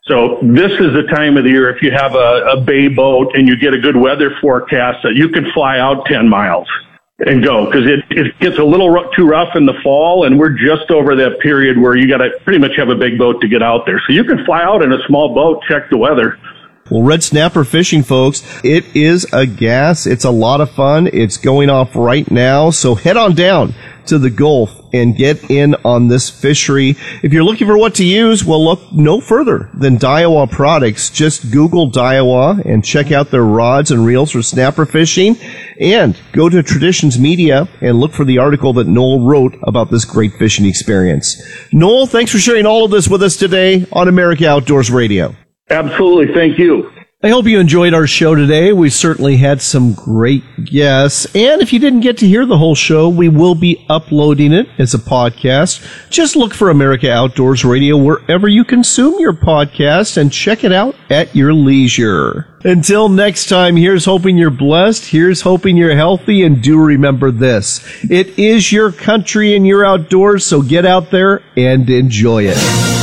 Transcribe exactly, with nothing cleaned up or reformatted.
So this is the time of the year, if you have a, a bay boat and you get a good weather forecast, that you can fly out ten miles and go, because it, it gets a little r- too rough in the fall, and we're just over that period where you got to pretty much have a big boat to get out there. So you can fly out in a small boat, check the weather. Well, red snapper fishing, folks, it is a gas. It's a lot of fun. It's going off right now. So head on down to the Gulf and get in on this fishery. If you're looking for what to use, well, look no further than Daiwa products. Just Google Daiwa and check out their rods and reels for snapper fishing. And go to Traditions Media and look for the article that Noel wrote about this great fishing experience. Noel, thanks for sharing all of this with us today on America Outdoors Radio. Absolutely. Thank you. I hope you enjoyed our show today. We certainly had some great guests. And if you didn't get to hear the whole show, we will be uploading it as a podcast. Just look for America Outdoors Radio wherever you consume your podcast and check it out at your leisure. Until next time, here's hoping you're blessed. Here's hoping you're healthy. And do remember this. It is your country and your outdoors, so get out there and enjoy it.